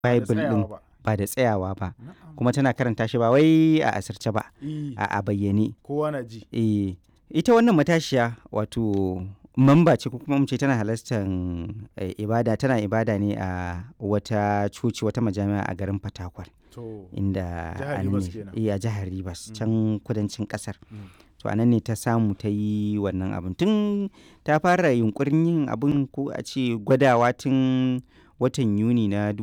Ba da Bible tsayawa ɗin ba. ba da tsayawa ba, Na'am. kuma tana karanta shi ba wai a asirce ba, Eh, a bayyane. kowa na ji. Ita wannan matashiya wato mamba ce ko kuma mu ce tana halartar ibada, tana ibada ne a wata coci, wata majami'a a garin Fatakwal, To, inda Jihar a nan Rivers ne kenan. a jihar Rivers, can kudancin kasar. Mm. To a nan ne ta samu ta yi wannan abin. Tun ta fara yunkurin yin abin, ko a ce gwadawa, tun watan Yuni na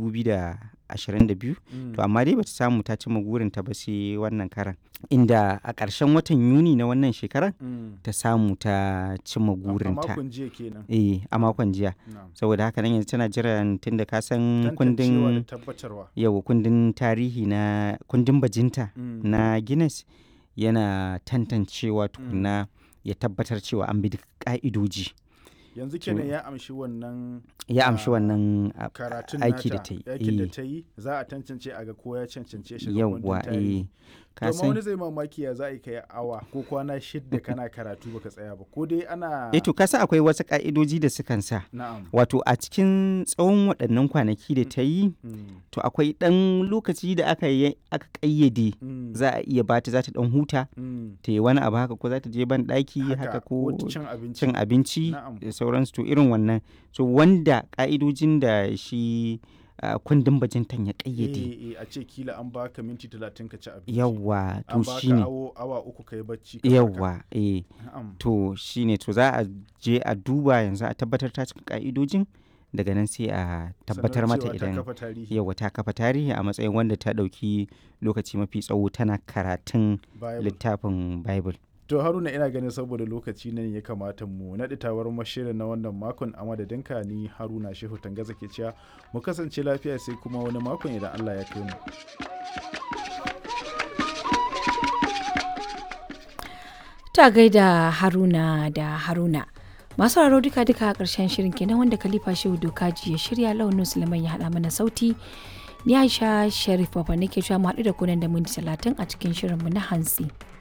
2022. To amma dai bata samu ta cimma burinta ba sai wannan karan. Inda a ƙarshen watan Yuni na wannan shekarar ta samu ta cimma A burinta. makon jiya kenan. A makon jiya. Na'am. Saboda haka nan yanzu tana jiran, tun da ka san Tantancewa da kundin tabbatarwa. kundin tarihi na kundin bajinta Mm. na Guinness yana tantancewa tukuna ya tabbatar cewa an bi duk ka'idoji. Yanzu kenan ya amshi wannan Ya amshi wannan karatun aiki da nata, ta yi. aikin da ta yi, za a tantance a ga ko ya cancance shi ga Yawwa, kundin tarihi. ka Domin wani san zai mamaki ya za a yi kai awa ko kwana 6 kana karatu baka tsaya ba, ko dai ana to ka san akwai wasu ka'idoji da sukan sa. na'am. Wato a cikin tsawon waɗannan kwanaki da ta yi, Mm. to akwai ɗan lokaci da aka ƙayyade Mm. za a iya bata, za ta ɗan huta, Mm. ta yi wani abu haka, ko za ta je ban ɗaki haka, ko cin abinci. cin abinci Na'am. da sauransu. To irin wannan, so wanda ka'idojin da shi kundin bajintan ya ƙayyade. A ce kila an baka minti 30 ka ci abinci. Yawwa, to An baka shine. awa 3 ka yi bacci. ka farka. Yawwa, Na'am. to shine, to za a je a duba yanzu a tabbatar ta cika ka'idojin, daga nan sai a tabbatar Sannan mata cewa ta idan kafa tarihi. yawwa ta kafa tarihi a matsayin wanda ta ɗauki lokaci mafi tsawo tana karatun Bible. littafin Bible. To Haruna, ina ganin saboda lokaci nan ya kamata mu naɗi tawar mashirin na wannan makon, a madadinka ni Haruna Shehu Tangaza ke cewa mu kasance lafiya sai kuma wani makon idan Allah ya kai mu. Ta gaida Haruna da Haruna. Masu raro duka a ƙarshen shirin kenan, wanda Khalifa Shehu Dokaji ya shirya, Launin Sulaiman ya haɗa mana sauti. Ni Aisha Sharif Baba nake cewa mu haɗu da kunan da minti 30 a cikin shirinmu na hantsi.